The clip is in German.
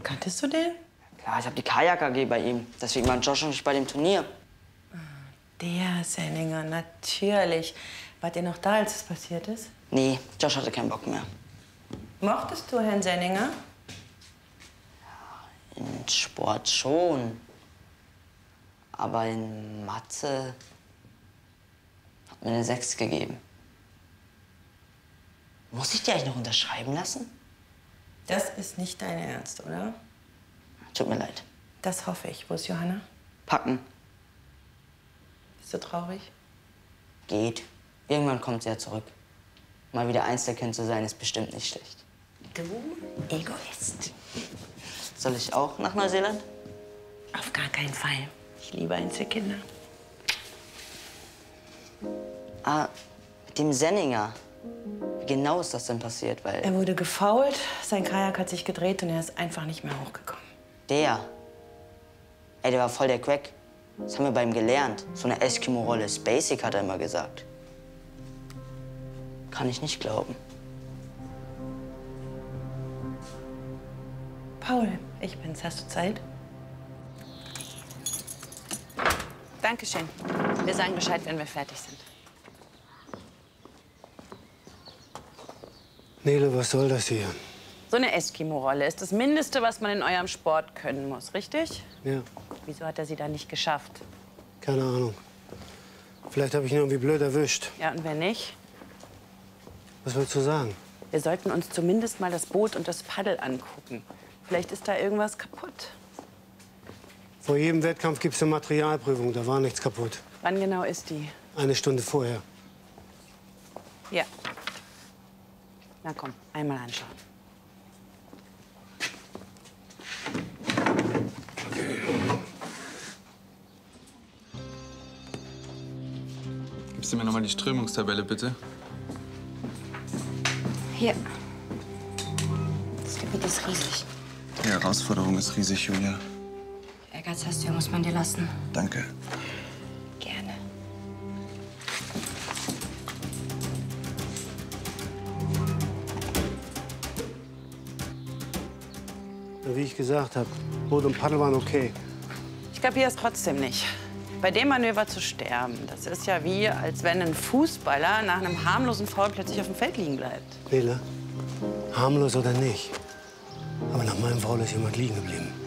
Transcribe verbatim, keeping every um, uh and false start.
Kanntest du den? Klar, ich habe die Kajak-A G bei ihm. Deswegen waren Josh und ich bei dem Turnier. Der Senninger, natürlich. Wart ihr noch da, als es passiert ist? Nee, Josh hatte keinen Bock mehr. Mochtest du Herrn Senninger? In Sport schon. Aber in Mathe hat mir eine sechs gegeben. Muss ich die eigentlich noch unterschreiben lassen? Das ist nicht dein Ernst, oder? Tut mir leid. Das hoffe ich. Wo ist Johanna? Packen. Bist du traurig? Geht. Irgendwann kommt sie ja zurück. Mal wieder Einzelkind zu sein, ist bestimmt nicht schlecht. Du Egoist. Soll ich auch nach Neuseeland? Auf gar keinen Fall. Ich liebe Einzelkinder. Ah, mit dem Senninger. Wie genau ist das denn passiert? Weil Er wurde gefoult, sein Kajak hat sich gedreht und er ist einfach nicht mehr hochgekommen. der, ey, der war voll der Crack. Das haben wir bei ihm gelernt. So eine Eskimo-Rolle ist basic, hat er immer gesagt. Kann ich nicht glauben. Paul, ich bin's. Hast du Zeit? Dankeschön. Wir sagen Bescheid, wenn wir fertig sind. Nele, was soll das hier? So eine Eskimo-Rolle ist das Mindeste, was man in eurem Sport können muss, richtig? Ja, Wieso hat er sie dann nicht geschafft? keine Ahnung. Vielleicht habe ich ihn irgendwie blöd erwischt. Ja, und wenn nicht? Was willst du sagen? Wir sollten uns zumindest mal das Boot und das Paddel angucken. Vielleicht ist da irgendwas kaputt. Vor jedem Wettkampf gibt es eine Materialprüfung. Da war nichts kaputt. Wann genau ist die? Eine Stunde vorher. Ja. Na komm, einmal anschauen. Gibst du mir noch mal die Strömungstabelle, bitte? Hier. Das Gebiet ist riesig. Die Herausforderung ist riesig, Julia. Ehrgeiz hast du, muss man dir lassen. Danke. Gerne. Ja, wie ich gesagt habe, Boot und Paddel waren okay. Ich kapiere es trotzdem nicht. Bei dem Manöver zu sterben, das ist ja wie, als wenn ein Fußballer nach einem harmlosen Foul plötzlich auf dem Feld liegen bleibt. Nele, harmlos oder nicht, aber nach meinem Foul ist jemand liegen geblieben.